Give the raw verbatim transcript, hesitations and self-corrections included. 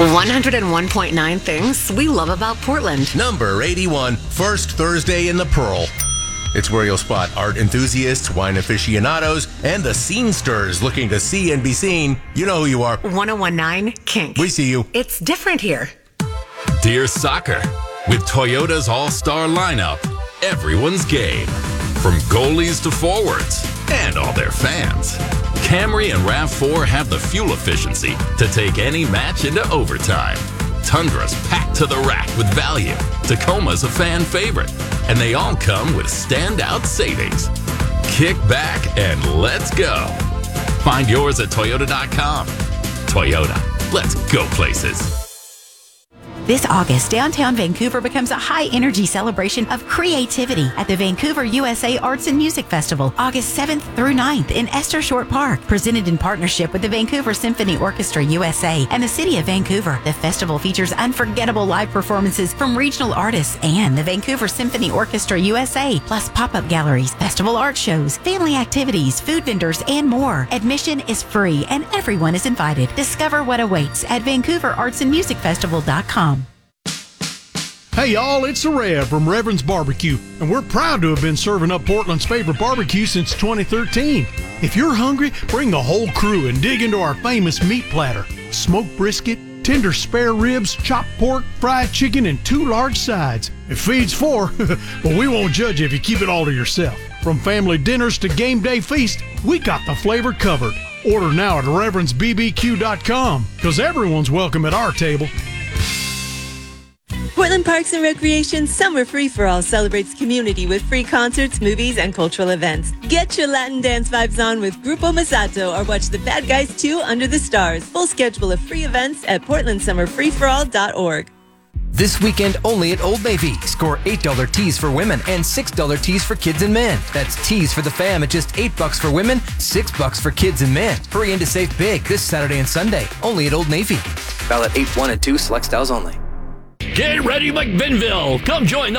one oh one point nine things we love about Portland. Number eighty-one, First Thursday in the Pearl. It's where you'll spot art enthusiasts, wine aficionados, and the scenesters looking to see and be seen. You know who you are. one oh one point nine Kink. We see you. It's different here. Dear Soccer, with Toyota's all-star lineup, everyone's game. From goalies to forwards, and all their fans. Camry and RAV four have the fuel efficiency to take any match into overtime. Tundra's packed to the rack with value. Tacoma's a fan favorite. And they all come with standout savings. Kick back and let's go. Find yours at Toyota dot com. Toyota, let's go places. This August, downtown Vancouver becomes a high-energy celebration of creativity at the Vancouver U S A Arts and Music Festival, August seventh through ninth in Esther Short Park. Presented in partnership with the Vancouver Symphony Orchestra U S A and the City of Vancouver, the festival features unforgettable live performances from regional artists and the Vancouver Symphony Orchestra U S A, plus pop-up galleries, festival art shows, family activities, food vendors, and more. Admission is free and everyone is invited. Discover what awaits at Vancouver Arts and Music Festival dot com. Hey y'all, it's the Rev from Reverend's Barbecue, and we're proud to have been serving up Portland's favorite barbecue since twenty thirteen. If you're hungry, bring the whole crew and dig into our famous meat platter. Smoked brisket, tender spare ribs, chopped pork, fried chicken, and two large sides. It feeds four, but we won't judge you if you keep it all to yourself. From family dinners to game day feast, we got the flavor covered. Order now at Reverends B B Q dot com, because everyone's welcome at our table. Portland Parks and Recreation Summer Free for All celebrates community with free concerts, movies, and cultural events. Get your Latin dance vibes on with Grupo Masato or watch The Bad Guys two Under the Stars. Full schedule of free events at portland summer free for all dot org. This weekend only at Old Navy. Score eight dollars tees for women and six dollars tees for kids and men. That's tees for the fam at just eight bucks for women, six bucks for kids and men. Hurry in to save big this Saturday and Sunday. Only at Old Navy. Valid eight one and two select styles only. Get ready, McMinnville. Come join the